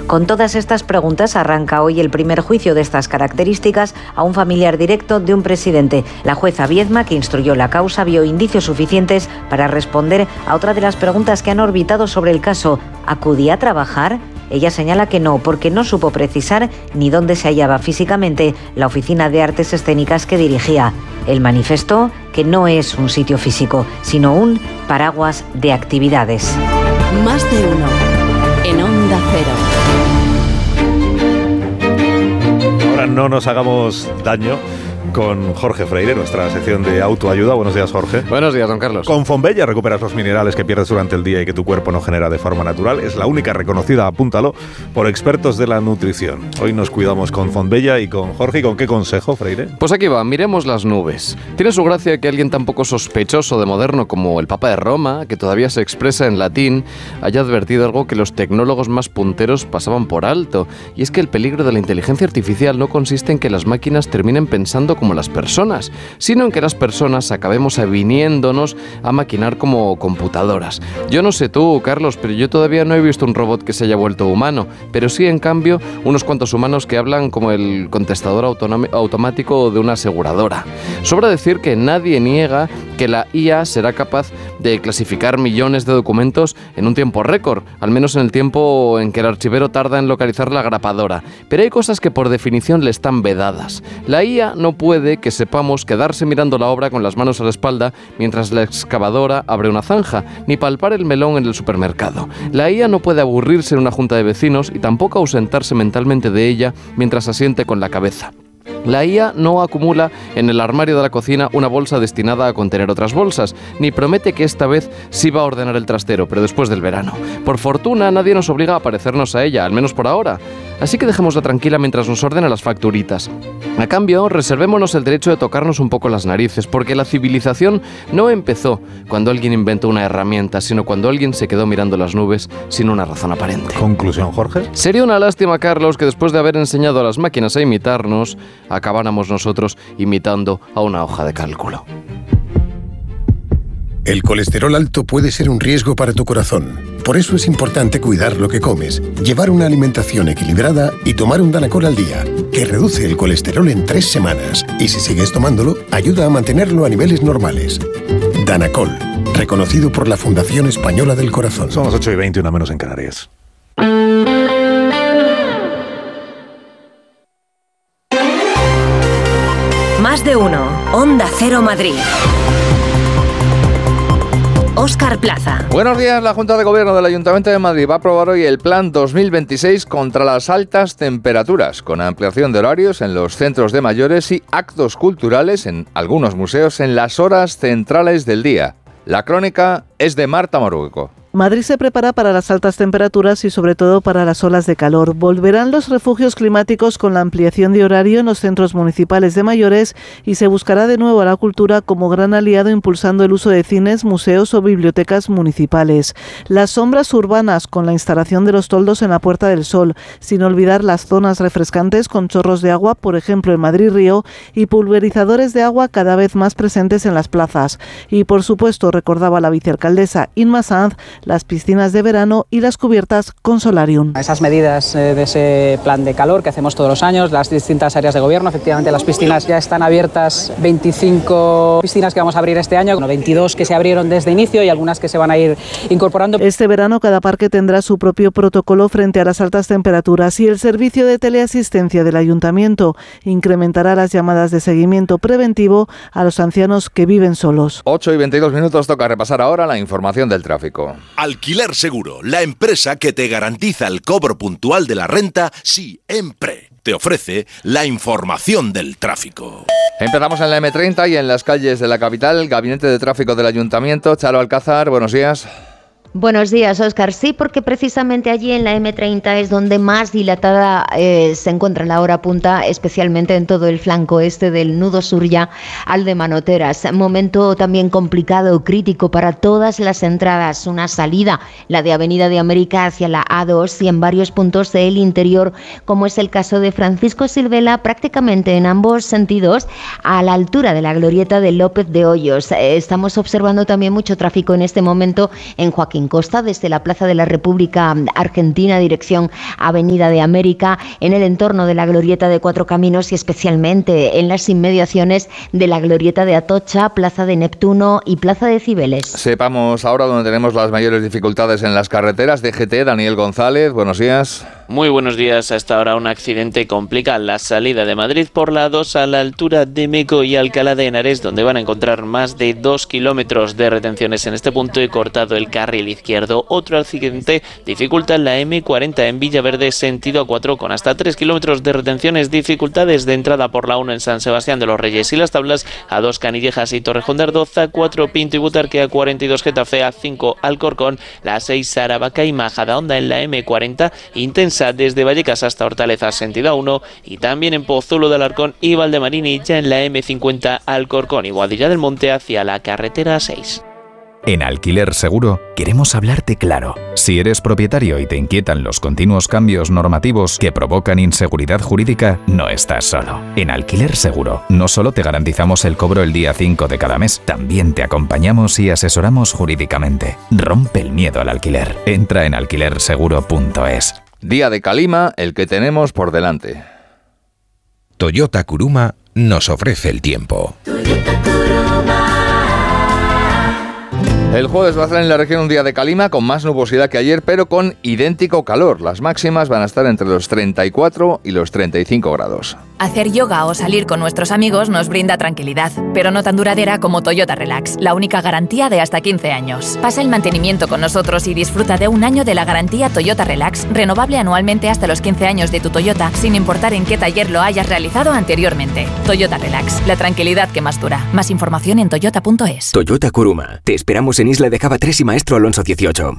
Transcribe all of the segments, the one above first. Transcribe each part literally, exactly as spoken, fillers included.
Con todas estas preguntas arranca hoy el primer juicio de estas características a un familiar directo de un presidente. La jueza Viedma, que instruyó la causa, vio indicios suficientes para responder a otra de las preguntas que han orbitado sobre el caso. ¿Acudía a trabajar? Ella señala que no, porque no supo precisar ni dónde se hallaba físicamente la oficina de artes escénicas que dirigía. Él manifestó que no es un sitio físico, sino un paraguas de actividades. Más de uno en Onda Cero. Ahora no nos hagamos daño con Jorge Freire, nuestra sección de autoayuda. Buenos días, Jorge. Buenos días, don Carlos. Con Fonbella recuperas los minerales que pierdes durante el día y que tu cuerpo no genera de forma natural. Es la única reconocida, apúntalo, por expertos de la nutrición. Hoy nos cuidamos con Fonbella y con Jorge. ¿Y con qué consejo, Freire? Pues aquí va, miremos las nubes. Tiene su gracia que alguien tan poco sospechoso de moderno como el Papa de Roma, que todavía se expresa en latín, haya advertido algo que los tecnólogos más punteros pasaban por alto. Y es que el peligro de la inteligencia artificial no consiste en que las máquinas terminen pensando como las personas, sino en que las personas acabemos aviniéndonos a maquinar como computadoras. Yo no sé tú, Carlos, pero yo todavía no he visto un robot que se haya vuelto humano, pero sí, en cambio, unos cuantos humanos que hablan como el contestador automático de una aseguradora. Sobra decir que nadie niega que la I A será capaz de clasificar millones de documentos en un tiempo récord, al menos en el tiempo en que el archivero tarda en localizar la grapadora. Pero hay cosas que por definición le están vedadas. La I A no puede, que sepamos, quedarse mirando la obra con las manos a la espalda mientras la excavadora abre una zanja, ni palpar el melón en el supermercado. La I A no puede aburrirse en una junta de vecinos y tampoco ausentarse mentalmente de ella mientras asiente con la cabeza. La I A no acumula en el armario de la cocina una bolsa destinada a contener otras bolsas, ni promete que esta vez sí va a ordenar el trastero, pero después del verano. Por fortuna, nadie nos obliga a parecernos a ella, al menos por ahora. Así que dejémosla tranquila mientras nos ordena las facturitas. A cambio, reservémonos el derecho de tocarnos un poco las narices, porque la civilización no empezó cuando alguien inventó una herramienta, sino cuando alguien se quedó mirando las nubes sin una razón aparente. ¿Conclusión, Jorge? Sería una lástima, Carlos, que después de haber enseñado a las máquinas a imitarnos, acabáramos nosotros imitando a una hoja de cálculo. El colesterol alto puede ser un riesgo para tu corazón. Por eso es importante cuidar lo que comes, llevar una alimentación equilibrada y tomar un Danacol al día, que reduce el colesterol en tres semanas. Y si sigues tomándolo, ayuda a mantenerlo a niveles normales. Danacol, reconocido por la Fundación Española del Corazón. Son las ocho y veinte, una menos en Canarias. Más de uno. Onda Cero Madrid. Óscar Plaza. Buenos días. La Junta de Gobierno del Ayuntamiento de Madrid va a aprobar hoy el Plan dos mil veintiséis contra las altas temperaturas, con ampliación de horarios en los centros de mayores y actos culturales en algunos museos en las horas centrales del día. La crónica es de Marta Morueco. Madrid se prepara para las altas temperaturas y sobre todo para las olas de calor. Volverán los refugios climáticos con la ampliación de horario en los centros municipales de mayores y se buscará de nuevo a la cultura como gran aliado impulsando el uso de cines, museos o bibliotecas municipales. Las sombras urbanas con la instalación de los toldos en la Puerta del Sol, sin olvidar las zonas refrescantes con chorros de agua, por ejemplo en Madrid Río, y pulverizadores de agua cada vez más presentes en las plazas. Y por supuesto, recordaba la vicealcaldesa Inma Sanz, las piscinas de verano y las cubiertas con solarium. Esas medidas eh, de ese plan de calor que hacemos todos los años, las distintas áreas de gobierno, efectivamente las piscinas ya están abiertas, veinticinco piscinas que vamos a abrir este año, bueno, veintidós que se abrieron desde inicio y algunas que se van a ir incorporando. Este verano cada parque tendrá su propio protocolo frente a las altas temperaturas y el servicio de teleasistencia del Ayuntamiento incrementará las llamadas de seguimiento preventivo a los ancianos que viven solos. ocho y veintidós minutos, toca repasar ahora la información del tráfico. Alquiler Seguro, la empresa que te garantiza el cobro puntual de la renta siempre. Te ofrece la información del tráfico. Empezamos en la eme treinta y en las calles de la capital. Gabinete de Tráfico del Ayuntamiento. Charo Alcázar, buenos días. Buenos días, Óscar. Sí, porque precisamente allí en la eme treinta es donde más dilatada eh, se encuentra la hora punta, especialmente en todo el flanco este del nudo sur ya al de Manoteras. Momento también complicado, crítico para todas las entradas. Una salida, la de Avenida de América hacia la A dos y en varios puntos del interior, como es el caso de Francisco Silvela, prácticamente en ambos sentidos, a la altura de la glorieta de López de Hoyos. Eh, estamos observando también mucho tráfico en este momento en Joaquín Joaquín Costa, desde la Plaza de la República Argentina, dirección Avenida de América, en el entorno de la Glorieta de Cuatro Caminos y especialmente en las inmediaciones de la Glorieta de Atocha, Plaza de Neptuno y Plaza de Cibeles. Sepamos ahora dónde tenemos las mayores dificultades en las carreteras. D G T, Daniel González, buenos días. Muy buenos días. Hasta ahora un accidente complica la salida de Madrid por la A dos a la altura de Meco y Alcalá de Henares, donde van a encontrar más de dos kilómetros de retenciones en este punto y cortado el carril izquierdo. Otro accidente dificulta la M cuarenta en Villaverde, sentido A cuatro, con hasta tres kilómetros de retenciones. Dificultades de entrada por la uno en San Sebastián de los Reyes y Las Tablas, A dos Canillejas y Torrejón de Ardoz, A cuatro Pinto y Butarque, A cuarenta y dos Getafe, A cinco Alcorcón, la seis Aravaca y Majadahonda en la M cuarenta, intensa desde Vallecas hasta Hortaleza, sentido A uno, y también en Pozuelo de Alarcón y Valdemarini, ya en la M cincuenta Alcorcón y Boadilla del Monte hacia la carretera A seis. En Alquiler Seguro queremos hablarte claro. Si eres propietario y te inquietan los continuos cambios normativos que provocan inseguridad jurídica, no estás solo. En Alquiler Seguro no solo te garantizamos el cobro el día cinco de cada mes, también te acompañamos y asesoramos jurídicamente. Rompe el miedo al alquiler. Entra en alquiler seguro punto es. Día de Calima, el que tenemos por delante. Toyota Kuruma nos ofrece el tiempo. El jueves va a estar en la región un día de calima con más nubosidad que ayer, pero con idéntico calor. Las máximas van a estar entre los treinta y cuatro y los treinta y cinco grados. Hacer yoga o salir con nuestros amigos nos brinda tranquilidad, pero no tan duradera como Toyota Relax, la única garantía de hasta quince años. Pasa el mantenimiento con nosotros y disfruta de un año de la garantía Toyota Relax, renovable anualmente hasta los quince años de tu Toyota, sin importar en qué taller lo hayas realizado anteriormente. Toyota Relax, la tranquilidad que más dura. Más información en toyota punto es. Toyota Kuruma. Te esperamos en Isla de Cava tres y Maestro Alonso dieciocho.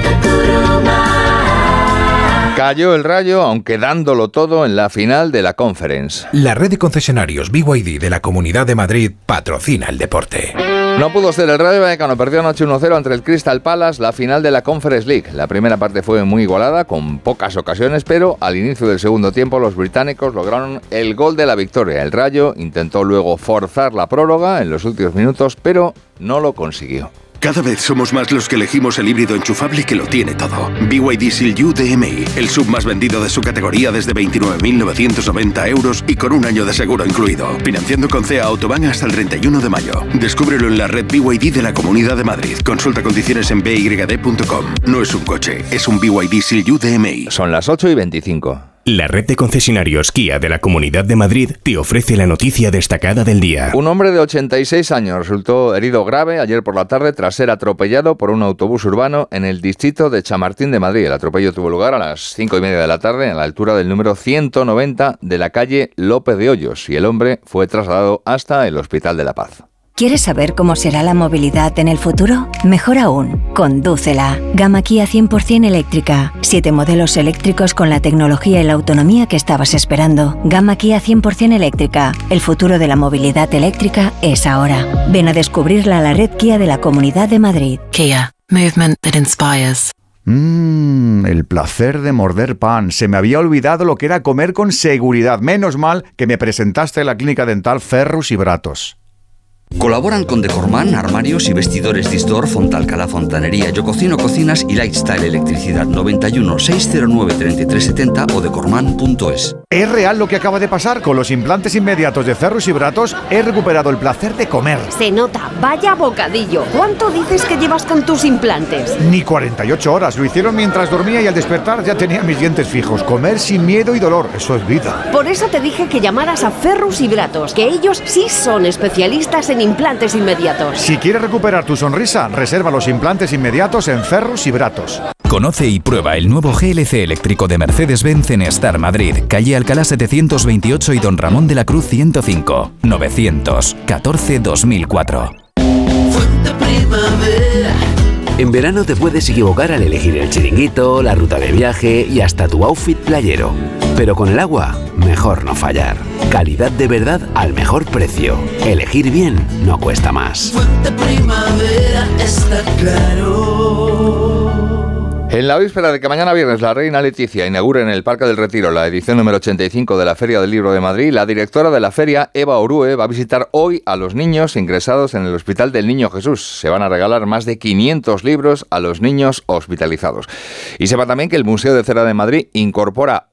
Cayó el Rayo, aunque dándolo todo en la final de la Conference. La red de concesionarios B Y D de la Comunidad de Madrid patrocina el deporte. No pudo ser el Rayo Vallecano, perdió anoche uno cero ante el Crystal Palace, la final de la Conference League. La primera parte fue muy igualada, con pocas ocasiones, pero al inicio del segundo tiempo los británicos lograron el gol de la victoria. El Rayo intentó luego forzar la prórroga en los últimos minutos, pero no lo consiguió. Cada vez somos más los que elegimos el híbrido enchufable que lo tiene todo. B Y D Seal U D M I, el sub más vendido de su categoría desde veintinueve mil novecientos noventa euros y con un año de seguro incluido. Financiando con C E A Autobahn hasta el treinta y uno de mayo. Descúbrelo en la red B Y D de la Comunidad de Madrid. Consulta condiciones en b y d punto com. No es un coche, es un B Y D Seal U D M I. Son las ocho y veinticinco. La red de concesionarios Kia de la Comunidad de Madrid te ofrece la noticia destacada del día. Un hombre de ochenta y seis años resultó herido grave ayer por la tarde tras ser atropellado por un autobús urbano en el distrito de Chamartín de Madrid. El atropello tuvo lugar a las cinco y media de la tarde en la altura del número ciento noventa de la calle López de Hoyos y el hombre fue trasladado hasta el Hospital de la Paz. ¿Quieres saber cómo será la movilidad en el futuro? Mejor aún, condúcela. Gama Kia cien por ciento eléctrica. Siete modelos eléctricos con la tecnología y la autonomía que estabas esperando. Gama Kia cien por ciento eléctrica. El futuro de la movilidad eléctrica es ahora. Ven a descubrirla a la red Kia de la Comunidad de Madrid. Kia. Movement that inspires. Mmm, el placer de morder pan. Se me había olvidado lo que era comer con seguridad. Menos mal que me presentaste en la clínica dental Ferrus y Bratos. Colaboran con Decorman, armarios y vestidores Distor, Fontalcala Fontanería, Yo Cocino Cocinas y Lifestyle Electricidad. Noventa y uno, seiscientos nueve, treinta y tres setenta o decorman punto es. Es real lo que acaba de pasar. Con los implantes inmediatos de Ferrus y Bratos he recuperado el placer de comer. Se nota, vaya bocadillo. ¿Cuánto dices que llevas con tus implantes? Ni cuarenta y ocho horas. Lo hicieron mientras dormía y al despertar ya tenía mis dientes fijos. Comer sin miedo y dolor, eso es vida. Por eso te dije que llamaras a Ferrus y Bratos, que ellos sí son especialistas en implantes inmediatos. Si quieres recuperar tu sonrisa, reserva los implantes inmediatos en Ferrus y Bratos. Conoce y prueba el nuevo G L C eléctrico de Mercedes-Benz en Star Madrid, calle Alcalá setecientos veintiocho y Don Ramón de la Cruz ciento cinco, novecientos catorce dos mil cuatro. En verano te puedes equivocar al elegir el chiringuito, la ruta de viaje y hasta tu outfit playero. Pero con el agua, mejor no fallar. Calidad de verdad al mejor precio. Elegir bien no cuesta más. Fuente Primavera está claro. En la víspera de que mañana viernes la reina Leticia inaugure en el Parque del Retiro la edición número ochenta y cinco de la Feria del Libro de Madrid, la directora de la feria, Eva Orue, va a visitar hoy a los niños ingresados en el Hospital del Niño Jesús. Se van a regalar más de quinientos libros a los niños hospitalizados. Y sepa también que el Museo de Cera de Madrid incorpora